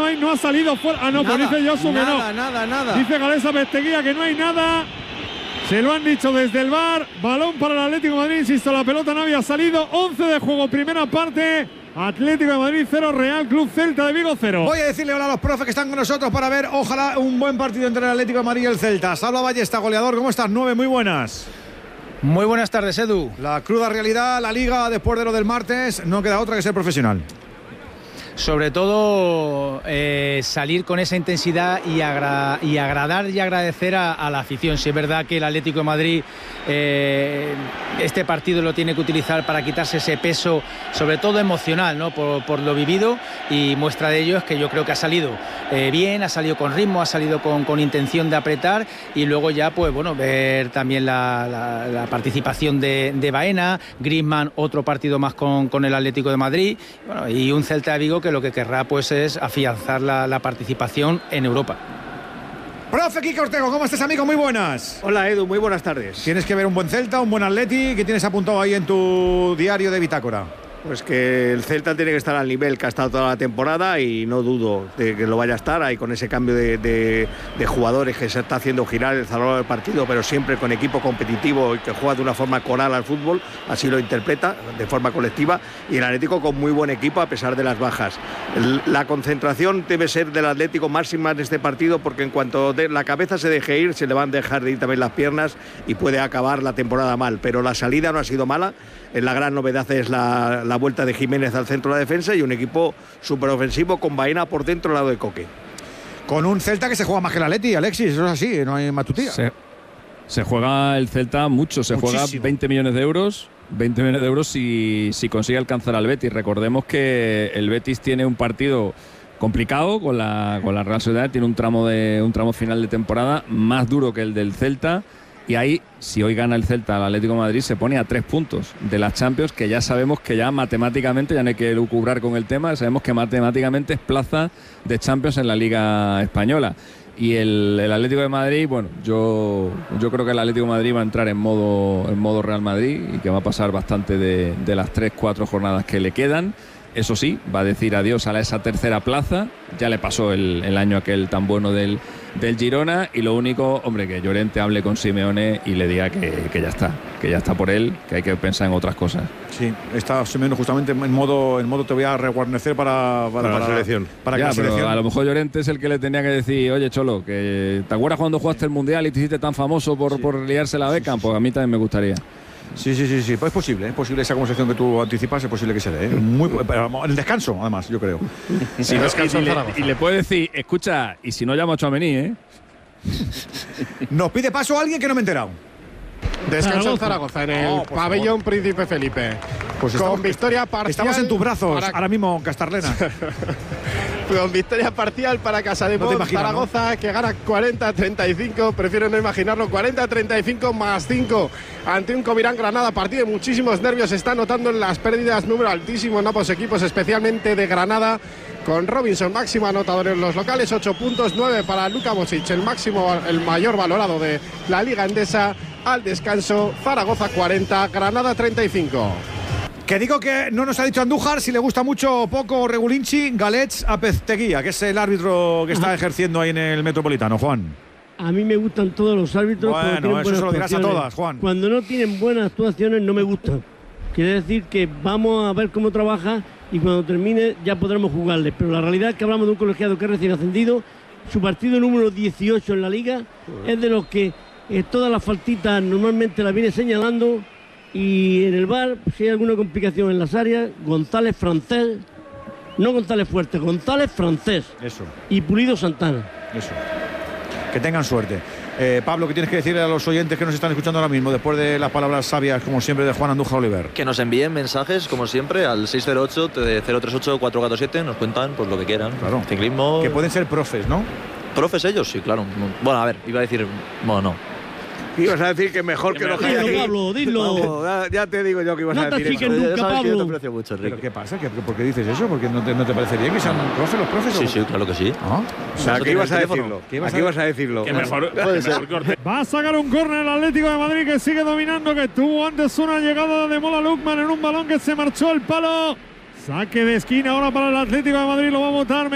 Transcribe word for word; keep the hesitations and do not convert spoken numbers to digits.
hay, no ha salido fuera. Ah, no, nada, pues dice Josu que no. Nada, nada, nada. Dice Galesa Besteguía que no hay nada. Se lo han dicho desde el V A R. Balón para el Atlético de Madrid. Insisto, la pelota no había salido. once de juego, primera parte. Atlético de Madrid cero, Real Club Celta de Vigo cero. Voy a decirle hola a los profes que están con nosotros para ver, ojalá, un buen partido entre el Atlético de Madrid y el Celta. Salva Ballesta, goleador. ¿Cómo estás? nueve, muy buenas. Muy buenas tardes, Edu. La cruda realidad, la Liga, después de lo del martes, no queda otra que ser profesional. Sobre todo eh, salir con esa intensidad y, agra y agradar y agradecer a, a la afición. Si es verdad que el Atlético de Madrid eh, este partido lo tiene que utilizar para quitarse ese peso, sobre todo emocional, ¿no? por, por lo vivido, y muestra de ello es que yo creo que ha salido eh, bien, ha salido con ritmo, ha salido con, con intención de apretar, y luego ya pues bueno, ver también la, la, la participación de, de Baena, Griezmann, otro partido más con, con el Atlético de Madrid, bueno, y un Celta de Vigo que lo que querrá pues es afianzar la, la participación en Europa. Profe Quique Ortego, ¿cómo estás, amigo? Muy buenas. Hola, Edu, muy buenas tardes. Tienes que ver un buen Celta, un buen Atleti. ¿Qué tienes apuntado ahí en tu diario de bitácora? Pues que el Celta tiene que estar al nivel que ha estado toda la temporada, y no dudo de que lo vaya a estar ahí con ese cambio de, de, de jugadores que se está haciendo girar el salón del partido, pero siempre con equipo competitivo y que juega de una forma coral al fútbol, así lo interpreta, de forma colectiva, y el Atlético con muy buen equipo a pesar de las bajas. El, la concentración debe ser del Atlético máxima en este partido, porque en cuanto de, la cabeza se deje ir, se le van a dejar de ir también las piernas y puede acabar la temporada mal, pero la salida no ha sido mala. La gran novedad es la, la vuelta de Jiménez al centro de la defensa y un equipo súper ofensivo con Baena por dentro al lado de Coque. Con un Celta que se juega más que el Atleti, Alexis, eso es así, no hay matutía. Se, se juega el Celta mucho, se Muchísimo. juega veinte millones de euros, veinte millones de euros si, si consigue alcanzar al Betis. Recordemos que el Betis tiene un partido complicado con la, con la Real Sociedad, tiene un tramo, de, un tramo final de temporada más duro que el del Celta. Y ahí, si hoy gana el Celta al Atlético de Madrid, se pone a tres puntos de las Champions, que ya sabemos que ya matemáticamente, ya no hay que lucubrar con el tema, sabemos que matemáticamente es plaza de Champions en la Liga Española. Y el, el Atlético de Madrid, bueno, yo, yo creo que el Atlético de Madrid va a entrar en modo, en modo Real Madrid y que va a pasar bastante de, de las tres, cuatro jornadas que le quedan. Eso sí, va a decir adiós a esa tercera plaza. Ya le pasó el, el año aquel tan bueno del, del Girona. Y lo único, hombre, que Llorente hable con Simeone y le diga que, que ya está, que ya está por él, que hay que pensar en otras cosas. Sí, está Simeone justamente en modo, en modo te voy a reguarnecer para, para, para, para la selección. Para ya, que la pero selección... a lo mejor Llorente es el que le tenía que decir, oye, Cholo, que ¿te acuerdas cuando jugaste el Mundial y te hiciste tan famoso por, sí. por liarse la beca? Sí, sí, sí. Pues a mí también me gustaría. Sí, sí, sí, sí, pues es posible, es posible esa conversación que tú anticipas, es posible que se dé, ¿eh? Muy, pero el descanso, además, yo creo. Sí, descanso y, le, y le puede decir, escucha, y si no llamo a Tchouaméni, ¿eh? Nos pide paso a alguien que no me he enterado. Descanso en Zaragoza, en el oh, pabellón favor. Príncipe Felipe. Pues con estamos, victoria parcial. Estamos en tus brazos para... ahora mismo, Castarlena. Con victoria parcial para Casa de Pons, no Zaragoza, ¿no? Que gana cuarenta a treinta y cinco. Prefiero no imaginarlo. cuarenta a treinta y cinco más cinco ante un Covirán Granada. Partido de muchísimos nervios. Se está notando en las pérdidas, número altísimo en ambos equipos, especialmente de Granada. Con Robinson, máximo anotador en los locales, ocho puntos, nueve para Luka Modric, el máximo, el mayor valorado de la Liga Endesa. Al descanso, Zaragoza cuarenta, Granada treinta y cinco. Que digo que no nos ha dicho Andújar si le gusta mucho o poco Regulinchi, Galets Apezteguía, que es el árbitro que está ejerciendo ahí en el Metropolitano, Juan. A mí me gustan todos los árbitros. Bueno, eso se lo dirás a todas, Juan. Cuando no tienen buenas actuaciones no me gustan. Quiere decir que vamos a ver cómo trabaja y cuando termine ya podremos jugarle. Pero la realidad es que hablamos de un colegiado que es recién ascendido. Su partido número dieciocho en la Liga es de los que eh, todas las faltitas normalmente las viene señalando. Y en el V A R, si hay alguna complicación en las áreas, González Francés, no González Fuerte, González Francés. Eso. Y Pulido Santana. Eso. Que tengan suerte. Eh, Pablo, ¿qué tienes que decirle a los oyentes que nos están escuchando ahora mismo, después de las palabras sabias, como siempre, de Juan Andújar Oliver? Que nos envíen mensajes, como siempre, al seis cero ocho, cero tres ocho, cuatro cuatro siete, nos cuentan pues lo que quieran. Claro. Ciclismo. Que pueden ser profes, ¿no? ¿Profes ellos? Sí, claro. Bueno, a ver, iba a decir... Bueno, no. Ibas a decir que mejor que, que lo que hay aquí. Pablo, dilo. Vamos, ya, ya te digo yo que ibas no a decir eso. Nunca, ya sabes que yo te aprecio mucho, Enrique. ¿Pero qué pasa? ¿Qué, ¿Por qué dices eso? ¿Por qué no te, no te parece bien que sean profes los profes? Sí, o... sí, claro que sí. ¿Ah? O sea, aquí ibas a decirlo. Ibas aquí ibas a decirlo. Que mejor, que mejor corte. Va a sacar un córner el Atlético de Madrid, que sigue dominando, que tuvo antes una llegada de Mola Lukman en un balón que se marchó el palo. Saque de esquina ahora para el Atlético de Madrid, lo va a botar.